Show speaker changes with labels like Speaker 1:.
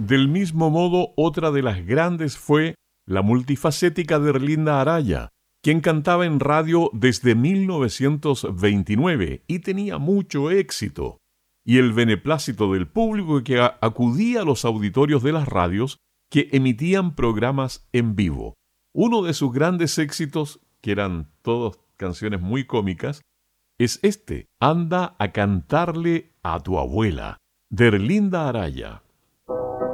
Speaker 1: Del mismo modo, otra de las grandes fue la multifacética de Erlinda Araya, quien cantaba en radio desde 1929 y tenía mucho éxito, y el beneplácito del público que acudía a los auditorios de las radios que emitían programas en vivo. Uno de sus grandes éxitos, que eran todas canciones muy cómicas, es este, Anda a cantarle a tu abuela, de Erlinda Araya.